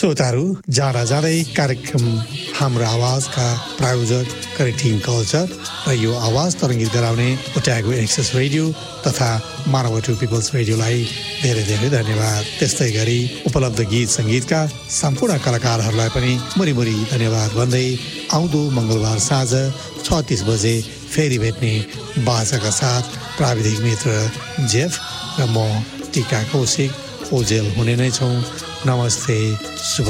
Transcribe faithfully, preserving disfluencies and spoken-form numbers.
श्रोताहरू जाँदा जाँदै कार्यक्रम हाम्रो आवाजका प्रायोजक करेक्ट टिम कल्चर र यो आवाज तरङ्गित गराउने ओट्यागो एक्सेस रेडियो तथा मानव टु पिपल्स रेडियोलाई धेरै धेरै धन्यवाद। त्यस्तै गरी उपलब्ध गीत सङ्गीतका सम्पूर्ण कलाकारहरूलाई पनि मुरी धन्यवाद भन्दै आउँदो मङ्गलबार साँझ छ तीस बजे फेरि भेट्ने बाचाका साथ प्राविधिक मित्र जेफ र म टिका कौशिक ओजेल हुने नै छौँ। नमस्ते, शुभ